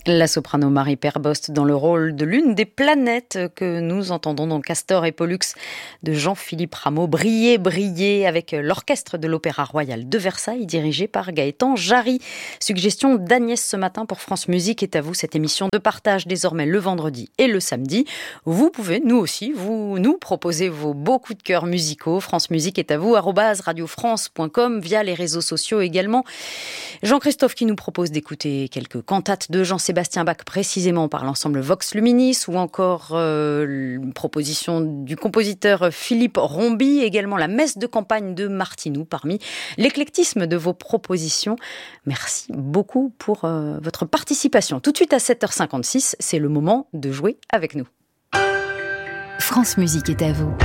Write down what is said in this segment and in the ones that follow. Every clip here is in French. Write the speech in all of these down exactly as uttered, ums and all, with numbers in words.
La soprano Marie Perbost dans le rôle de l'une des planètes que nous entendons dans Castor et Pollux de Jean-Philippe Rameau. Briller, briller avec l'orchestre de l'Opéra Royal de Versailles dirigé par Gaëtan Jarry. Suggestion d'Agnès ce matin pour France Musique est à vous cette émission de partage désormais le vendredi et le samedi. Vous pouvez, nous aussi, vous nous proposer vos beaux coups de cœur musicaux. France Musique est à vous, arobase radiofrance point com via les réseaux sociaux également. Jean-Christophe qui nous propose d'écouter quelques cantates de Jean-Sébastien Bach précisément par l'ensemble Vox Luminis ou encore euh, une proposition du compositeur Philippe Rombi, également la messe de campagne de Martinou parmi l'éclectisme de vos propositions. Merci beaucoup pour euh, votre participation. Tout de suite à sept heures cinquante-six, c'est le moment de jouer avec nous. France Musique est à vous.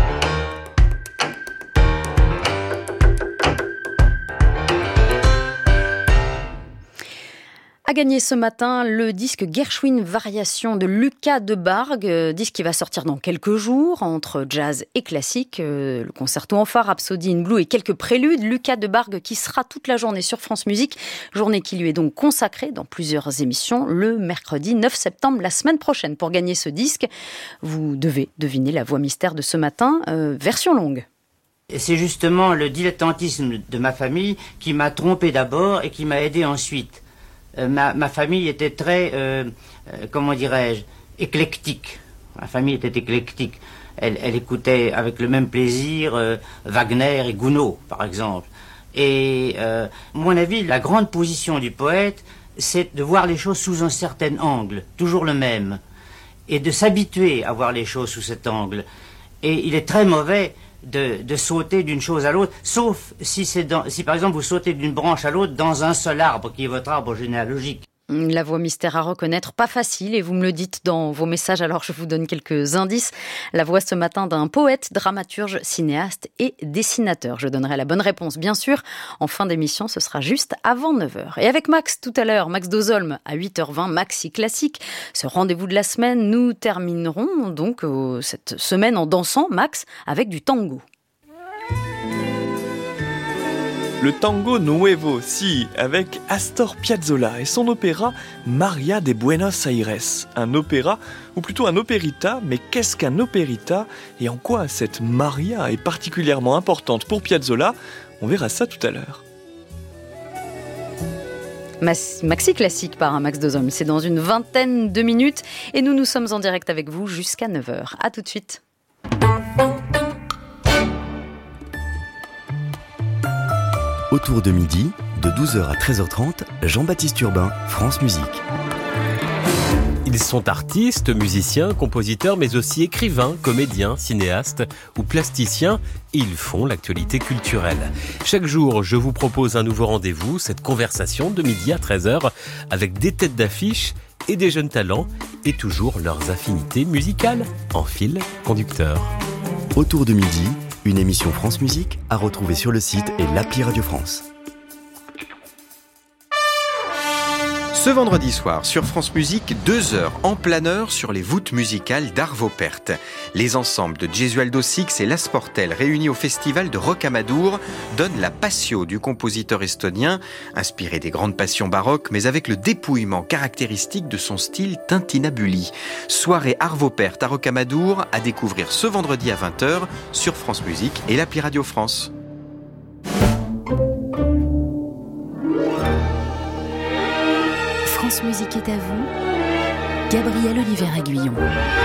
A gagné ce matin le disque Gershwin Variation de Lucas Debargue, disque qui va sortir dans quelques jours entre jazz et classique, le concerto en fa, Rhapsody in Blue et quelques préludes. Lucas Debargue qui sera toute la journée sur France Musique, journée qui lui est donc consacrée dans plusieurs émissions le mercredi neuf septembre, la semaine prochaine. Pour gagner ce disque, vous devez deviner la voix mystère de ce matin, euh, version longue. Et c'est justement le dilettantisme de ma famille qui m'a trompé d'abord et qui m'a aidé ensuite. Euh, ma, ma famille était très, euh, euh, comment dirais-je, éclectique. Ma famille était éclectique. Elle, elle écoutait avec le même plaisir euh, Wagner et Gounod, par exemple. Et, euh, à mon avis, la grande position du poète, c'est de voir les choses sous un certain angle, toujours le même, et de s'habituer à voir les choses sous cet angle. Et il est très mauvais De, de sauter d'une chose à l'autre, sauf si, c'est dans, si par exemple vous sautez d'une branche à l'autre dans un seul arbre, qui est votre arbre généalogique. La voix mystère à reconnaître, pas facile, et vous me le dites dans vos messages, alors je vous donne quelques indices. La voix ce matin d'un poète, dramaturge, cinéaste et dessinateur. Je donnerai la bonne réponse, bien sûr, en fin d'émission, ce sera juste avant neuf heures. Et avec Max, tout à l'heure, Max Dozolm, à huit heures vingt, Maxi Classique, ce rendez-vous de la semaine, nous terminerons donc euh, cette semaine en dansant, Max, avec du tango. Le tango nuevo, si, avec Astor Piazzolla et son opéra Maria de Buenos Aires. Un opéra, ou plutôt un opérita, mais qu'est-ce qu'un opérita et en quoi cette Maria est particulièrement importante pour Piazzolla? On verra ça tout à l'heure. Maxi Classique par un Max Dozolm, c'est dans une vingtaine de minutes et nous nous sommes en direct avec vous jusqu'à neuf heures. A tout de suite. Autour de midi, de douze heures à treize heures trente, Jean-Baptiste Urbain, France Musique. Ils sont artistes, musiciens, compositeurs, mais aussi écrivains, comédiens, cinéastes ou plasticiens. Ils font l'actualité culturelle. Chaque jour, je vous propose un nouveau rendez-vous, cette conversation de midi à treize heures, avec des têtes d'affiche et des jeunes talents, et toujours leurs affinités musicales en fil conducteur. Autour de midi, une émission France Musique à retrouver sur le site et l'appli Radio France. Ce vendredi soir, sur France Musique, deux heures en planeur sur les voûtes musicales d'Arvo Pärt. Les ensembles de Gesualdo Six et Las Portelles, réunis au festival de Rocamadour, donnent la Passio du compositeur estonien, inspiré des grandes passions baroques, mais avec le dépouillement caractéristique de son style tintinnabuli. Soirée Arvo Pärt à Rocamadour, à découvrir ce vendredi à vingt heures sur France Musique et l'appli Radio France. France Musique est à vous, Gabriel Olivier-Aguillon.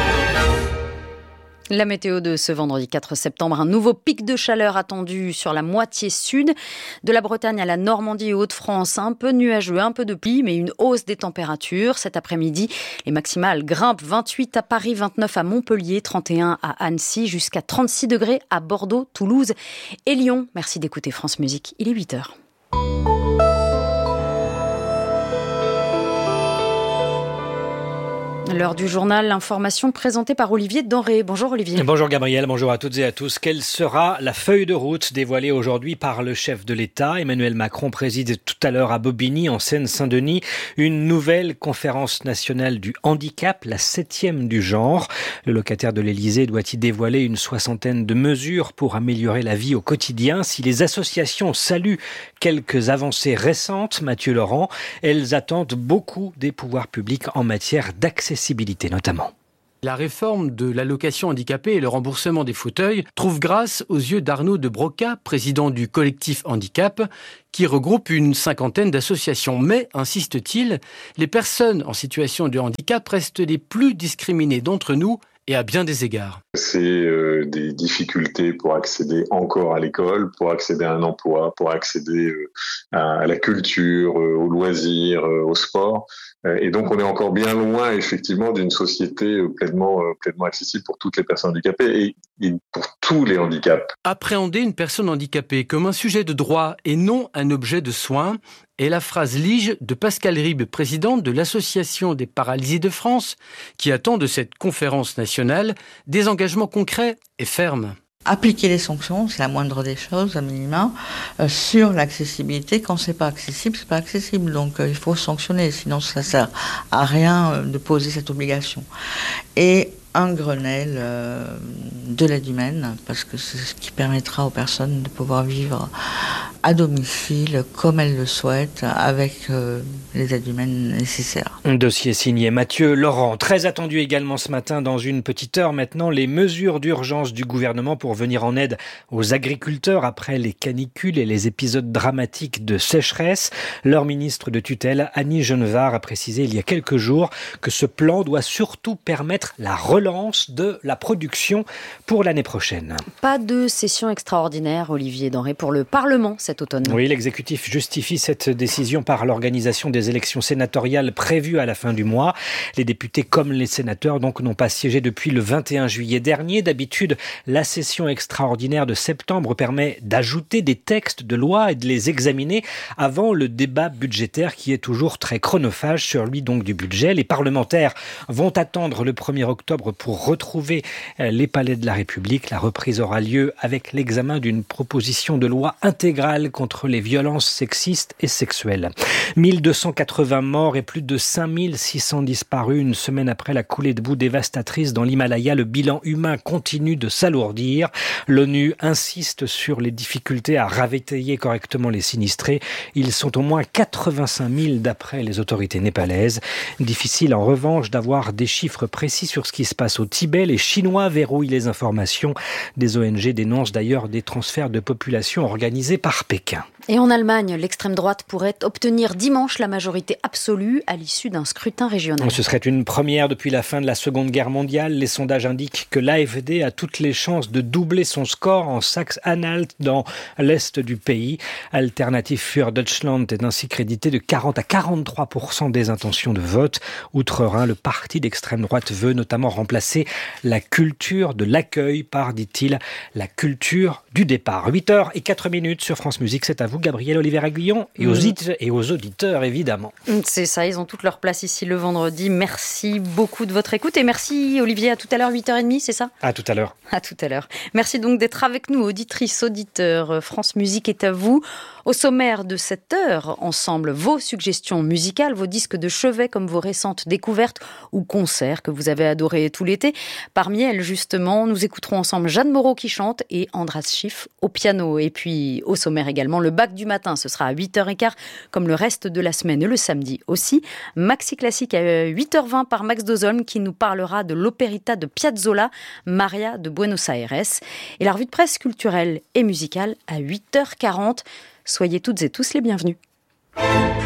La météo de ce vendredi quatre septembre, un nouveau pic de chaleur attendu sur la moitié sud. De la Bretagne à la Normandie et Hauts-de-France, un peu nuageux, un peu de pluie, mais une hausse des températures. Cet après-midi, les maximales grimpent, vingt-huit à Paris, vingt-neuf à Montpellier, trente et un à Annecy, jusqu'à trente-six degrés à Bordeaux, Toulouse et Lyon. Merci d'écouter France Musique, il est huit heures. L'heure du journal, l'information présentée par Olivier Denré. Bonjour Olivier. Bonjour Gabriel, bonjour à toutes et à tous. Quelle sera la feuille de route dévoilée aujourd'hui par le chef de l'État ? Emmanuel Macron préside tout à l'heure à Bobigny, en Seine-Saint-Denis, une nouvelle conférence nationale du handicap, la septième du genre. Le locataire de l'Élysée doit y dévoiler une soixantaine de mesures pour améliorer la vie au quotidien. Si les associations saluent quelques avancées récentes, Mathieu Laurent, elles attendent beaucoup des pouvoirs publics en matière d'accessibilité. Notamment. La réforme de l'allocation handicapée et le remboursement des fauteuils trouve grâce aux yeux d'Arnaud de Broca, président du collectif Handicap, qui regroupe une cinquantaine d'associations. Mais, insiste-t-il, les personnes en situation de handicap restent les plus discriminées d'entre nous et à bien des égards. C'est euh, des difficultés pour accéder encore à l'école, pour accéder à un emploi, pour accéder euh, à la culture, euh, aux loisirs, euh, au sport. Et donc, on est encore bien loin, effectivement, d'une société pleinement, pleinement accessible pour toutes les personnes handicapées et, et pour tous les handicaps. Appréhender une personne handicapée comme un sujet de droit et non un objet de soin est la phrase lige de Pascal Ribes, président de l'Association des paralysés de France, qui attend de cette conférence nationale des engagements concrets et fermes. Appliquer les sanctions, c'est la moindre des choses, à minima, euh, sur l'accessibilité. Quand c'est pas accessible, c'est pas accessible. Donc euh, il faut sanctionner, sinon ça sert à rien euh, de poser cette obligation. Et un Grenelle euh, de l'aide humaine, parce que c'est ce qui permettra aux personnes de pouvoir vivre à domicile, comme elles le souhaitent, avec euh, les aides humaines nécessaires. Un dossier signé Mathieu Laurent. Très attendu également ce matin, dans une petite heure maintenant, les mesures d'urgence du gouvernement pour venir en aide aux agriculteurs après les canicules et les épisodes dramatiques de sécheresse. Leur ministre de tutelle, Annie Genevard, a précisé il y a quelques jours que ce plan doit surtout permettre la relance de la production pour l'année prochaine. Pas de session extraordinaire, Olivier Denré, pour le Parlement cet automne. Oui, l'exécutif justifie cette décision par l'organisation des élections sénatoriales prévues à la fin du mois. Les députés comme les sénateurs donc n'ont pas siégé depuis le vingt et un juillet dernier. D'habitude, la session extraordinaire de septembre permet d'ajouter des textes de loi et de les examiner avant le débat budgétaire qui est toujours très chronophage sur lui donc du budget. Les parlementaires vont attendre le premier octobre pour retrouver les palais de la République. La reprise aura lieu avec l'examen d'une proposition de loi intégrale contre les violences sexistes et sexuelles. mille deux cent quatre-vingts morts et plus de cinq mille six cents disparus une semaine après la coulée de boue dévastatrice dans l'Himalaya. Le bilan humain continue de s'alourdir. L'ONU insiste sur les difficultés à ravitailler correctement les sinistrés. Ils sont au moins quatre-vingt-cinq mille d'après les autorités népalaises. Difficile en revanche d'avoir des chiffres précis sur ce qui se passe au Tibet. Les Chinois verrouillent les informations. Des O N G dénoncent d'ailleurs des transferts de population organisés par Pékin. Et en Allemagne, l'extrême droite pourrait obtenir dimanche la majorité absolue à l'issue d'un scrutin régional. Ce serait une première depuis la fin de la Seconde Guerre mondiale. Les sondages indiquent que l'A F D a toutes les chances de doubler son score en Saxe-Anhalt dans l'est du pays. Alternative für Deutschland est ainsi crédité de quarante à quarante-trois pour cent des intentions de vote. Outre-Rhin, le parti d'extrême droite veut notamment remplacer la culture de l'accueil par, dit-il, la culture du départ. huit heures zéro quatre minutes sur France Musique, c'est à vous Gabriel Olivier-Aguillon et, mmh. et aux auditeurs évidemment. C'est ça, ils ont toute leur place ici le vendredi. Merci beaucoup de votre écoute et merci Olivier, à tout à l'heure, huit heures trente, c'est ça ? À tout à l'heure. À tout à l'heure. Merci donc d'être avec nous, auditrices, auditeurs. France Musique est à vous. Au sommaire de cette heure, ensemble, vos suggestions musicales, vos disques de chevet comme vos récentes découvertes ou concerts que vous avez adorés tout l'été. Parmi elles, justement, nous écouterons ensemble Jeanne Moreau qui chante et Andras Schiff au piano. Et puis, au sommaire également, le bac du matin, ce sera à huit heures quinze, comme le reste de la semaine et le samedi aussi. Maxi Classique à huit heures vingt par Max Dozolm qui nous parlera de l'opéra de Piazzolla, Maria de Buenos Aires. Et la revue de presse culturelle et musicale à huit heures quarante. Soyez toutes et tous les bienvenus.